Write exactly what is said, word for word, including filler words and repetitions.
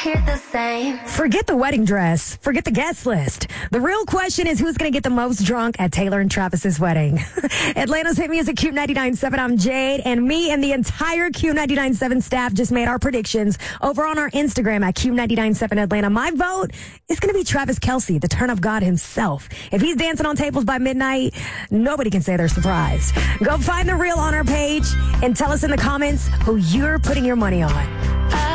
here the same. Forget the wedding dress. Forget the guest list. The real question is who's going to get the most drunk at Taylor and Travis's wedding. Atlanta's Hit Music, Q ninety-nine point seven. I'm Jade, and me and the entire Q ninety-nine point seven staff just made our predictions over on our Instagram at Q ninety-nine point seven Atlanta. My vote is going to be Travis Kelce, the turn of God himself. If he's dancing on tables by midnight, nobody can say they're surprised. Go find the reel on our page and tell us in the comments who you're putting your money on.